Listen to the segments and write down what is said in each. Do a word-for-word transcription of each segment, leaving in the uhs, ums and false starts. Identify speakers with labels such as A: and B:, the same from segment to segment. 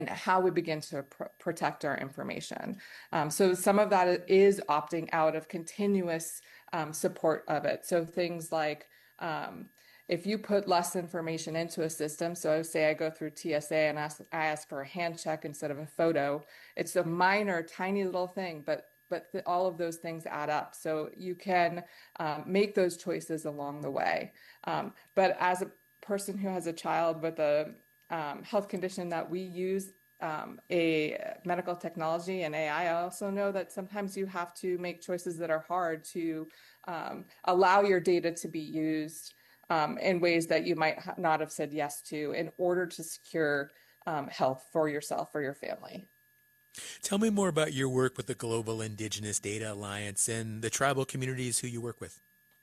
A: how we begin to pr protect our information. Um, so some of that is opting out of continuous um, support of it. So things like um, if you put less information into a system, so say I go through T S A and ask, I ask for a hand check instead of a photo, it's a minor, tiny little thing, but but th all of those things add up. So you can um, make those choices along the way. Um, but as a person who has a child with a um, health condition that we use um, a medical technology and A I, I also know that sometimes you have to make choices that are hard to um, allow your data to be used um, in ways that you might ha not have said yes to in order to secure um, health for yourself or your family.
B: Tell me more about your work with the Global Indigenous Data Alliance and the tribal communities who you work with.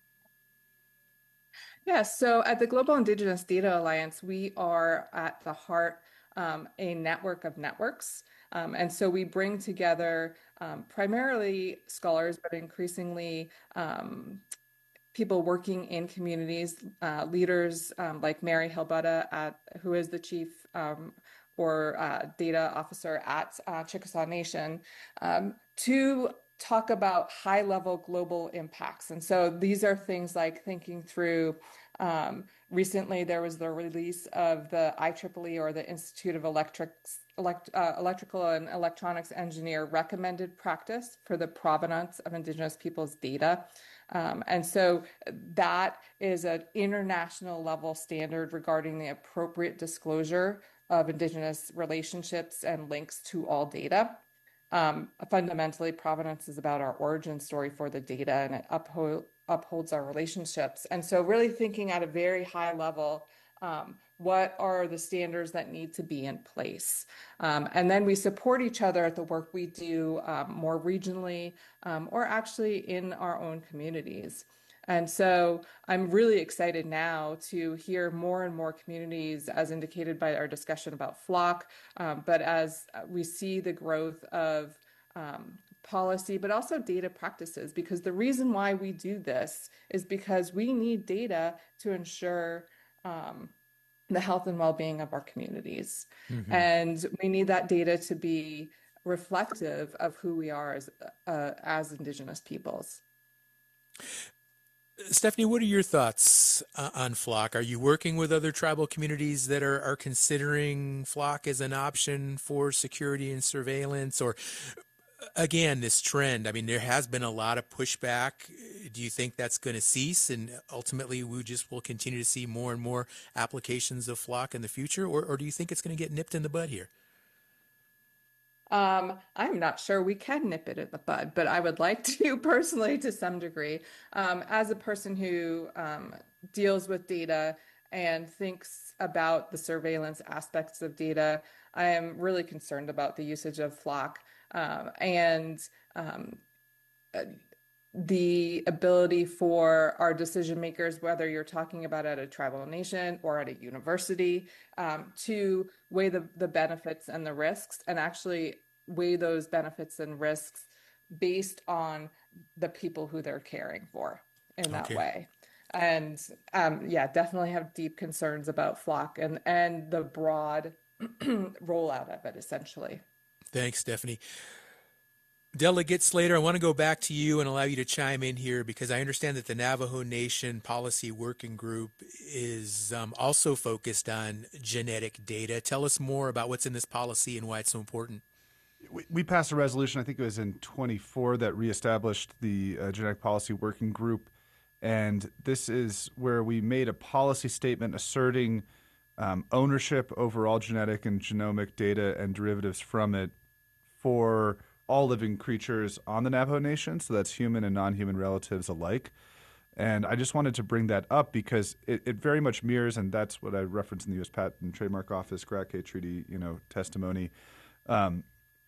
A: Yes, so at the Global Indigenous Data Alliance, we are at the heart um, a network of networks. Um, and so we bring together um, primarily scholars, but increasingly um, people working in communities, uh, leaders um, like Mary Hilbutta, at, who is the chief um, or uh, data officer at uh, Chickasaw Nation, um, to talk about high level global impacts. And so these are things like thinking through. Um, recently, there was the release of the I triple E, or the Institute of Electrics, Elect, uh, Electrical and Electronics Engineer, recommended practice for the provenance of Indigenous peoples' data. Um, and so that is an international level standard regarding the appropriate disclosure of Indigenous relationships and links to all data. Um, fundamentally, provenance is about our origin story for the data, and it uphold, upholds our relationships. And so really thinking at a very high level, um, what are the standards that need to be in place? Um, and then we support each other at the work we do um, more regionally um, or actually in our own communities. And so I'm really excited now to hear more and more communities, as indicated by our discussion about flock, um, but as we see the growth of um, policy, but also data practices, because the reason why we do this is because we need data to ensure um, the health and well-being of our communities.
B: Mm-hmm.
A: And we need that data to be reflective of who we are as, uh, as Indigenous peoples.
B: Stephanie, what are your thoughts uh, on flock? Are you working with other tribal communities that are, are considering flock as an option for security and surveillance? Or again, this trend, I mean, there has been a lot of pushback. Do you think that's going to cease and ultimately we just will continue to see more and more applications of flock in the future? Or, or do you think it's going to get nipped in the bud here?
A: Um, I'm not sure we can nip it in the bud, but I would like to personally, to some degree, um, as a person who um, deals with data and thinks about the surveillance aspects of data, I am really concerned about the usage of flock um, and um, the ability for our decision makers, whether you're talking about at a tribal nation or at a university, um, to weigh the, the benefits and the risks and actually weigh those benefits and risks based on the people who they're caring for in that
B: Okay.
A: way. And um, yeah, definitely have deep concerns about flock and, and the broad rollout of it, essentially.
B: Thanks, Stephanie. Delegate Slater, I want to go back to you and allow you to chime in here because I understand that the Navajo Nation Policy Working Group is um, also focused on genetic data. Tell us more about what's in this policy and why it's so important.
C: We, we passed a resolution, I think it was in twenty-four, that reestablished the uh, Genetic Policy Working Group. And this is where we made a policy statement asserting um, ownership over all genetic and genomic data and derivatives from it for all living creatures on the Navajo Nation, so that's human and non-human relatives alike. And I just wanted to bring that up because it, it very much mirrors, and that's what I referenced in the U S Patent and Trademark Office Gratke Treaty, you know, testimony. Um,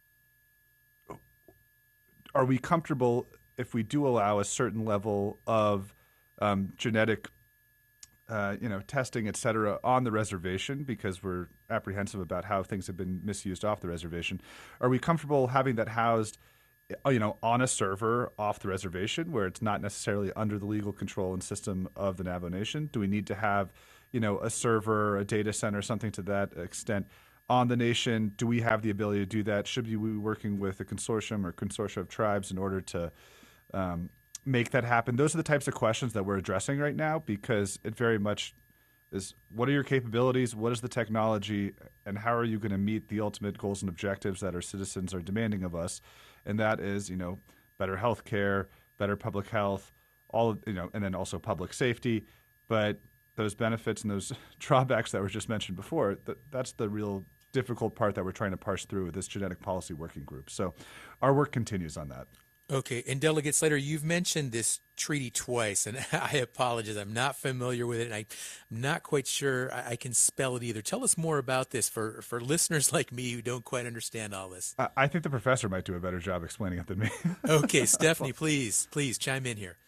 C: are we comfortable if we do allow a certain level of um, genetic Uh, you know, testing, et cetera, on the reservation because we're apprehensive about how things have been misused off the reservation? Are we comfortable having that housed, you know, on a server off the reservation where it's not necessarily under the legal control and system of the Navajo Nation? Do we need to have, you know, a server, a data center, something to that extent on the nation? Do we have the ability to do that? Should we be working with a consortium or consortia of tribes in order to um, make that happen? Those are the types of questions that we're addressing right now, because it very much is, what are your capabilities? What is the technology? And how are you going to meet the ultimate goals and objectives that our citizens are demanding of us? And that is, you know, better health care, better public health, all of, you know, and then also public safety. But those benefits and those drawbacks that were just mentioned before, that, that's the real difficult part that we're trying to parse through with this genetic policy working group. So our work continues on that.
B: Okay, and Delegate Slater, you've mentioned this treaty twice, and I apologize. I'm not familiar with it, and I'm not quite sure I can spell it either. Tell us more about this for, for listeners like me who don't quite understand all this.
C: I, I think the professor might do a better job explaining it than me.
B: Okay, Stephanie, please, please chime in here.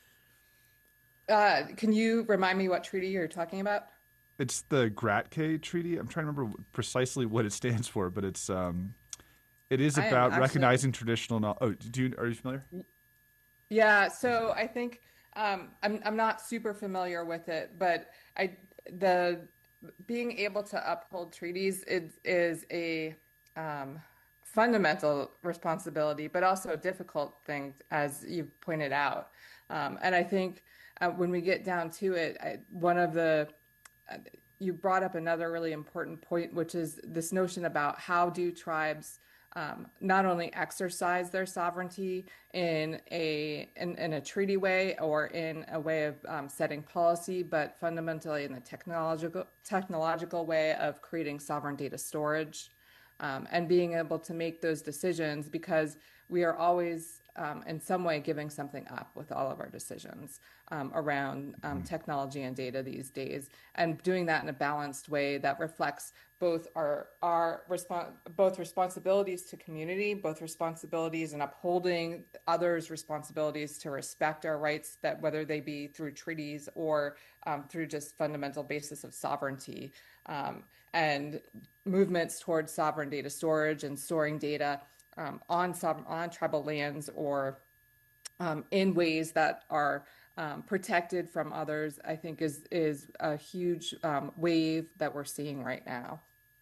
A: Uh, can you remind me what treaty you're talking about?
C: It's the Gratke Treaty. I'm trying to remember precisely what it stands for, but it's um, it is about actually recognizing traditional knowledge. Oh, do you, are you familiar?
A: Yeah, so I think um, I'm I'm not super familiar with it, but I the being able to uphold treaties is is a um, fundamental responsibility, but also a difficult thing, as you pointed out. Um, and I think uh, when we get down to it, I, one of the uh, you brought up another really important point, which is this notion about how do tribes Um, not only exercise their sovereignty in a in, in a treaty way or in a way of um, setting policy, but fundamentally in the technological technological way of creating sovereign data storage um, and being able to make those decisions, because we are always um, in some way giving something up with all of our decisions um, around um, technology and data these days, and doing that in a balanced way that reflects both our our respons both responsibilities to community, both responsibilities in upholding others' responsibilities to respect our rights, that whether they be through treaties or um, through just fundamental basis of sovereignty, um, and movements towards sovereign data storage and storing data um, on on tribal lands or um, in ways that are Um, protected from others, I think is is a huge um, wave that we're seeing right now.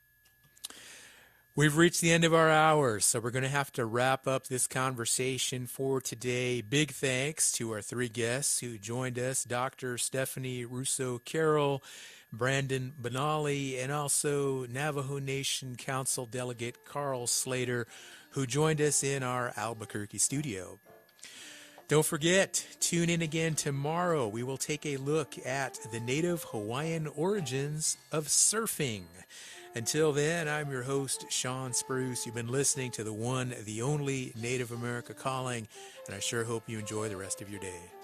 B: We've reached the end of our hour, so we're going to have to wrap up this conversation for today. Big thanks to our three guests who joined us, Doctor Stephanie Russo-Carroll, Brandon Benally, and also Navajo Nation Council Delegate Carl Slater, who joined us in our Albuquerque studio. Don't forget, tune in again tomorrow. We will take a look at the Native Hawaiian origins of surfing. Until then, I'm your host, Sean Spruce. You've been listening to the one, the only Native America Calling, and I sure hope you enjoy the rest of your day.